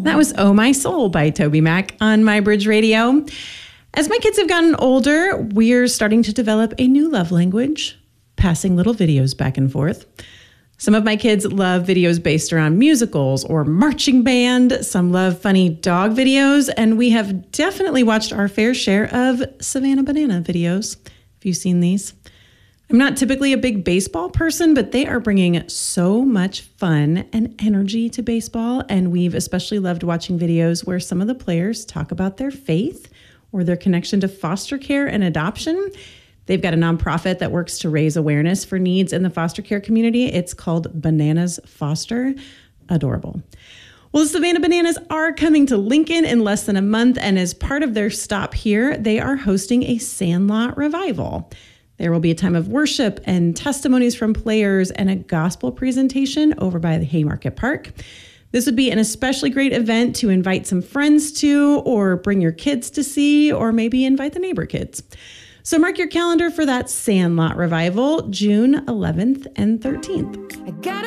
That was Oh My Soul by Toby Mac on My Bridge Radio. As my kids have gotten older, we're starting to develop a new love language, passing little videos back and forth. Some of my kids love videos based around musicals or marching band. Some love funny dog videos, and we have definitely watched our fair share of Savannah Banana videos. Have you seen these? I'm not typically a big baseball person, but they are bringing so much fun and energy to baseball, and we've especially loved watching videos where some of the players talk about their faith or their connection to foster care and adoption. They've got a nonprofit that works to raise awareness for needs in the foster care community. It's called Bananas Foster. Adorable. Well, the Savannah Bananas are coming to Lincoln in less than a month, and as part of their stop here, they are hosting a Sandlot revival. There will be a time of worship and testimonies from players and a gospel presentation over by the Haymarket Park. This would be an especially great event to invite some friends to, or bring your kids to see, or maybe invite the neighbor kids. So mark your calendar for that Sandlot revival, June 11th and 13th.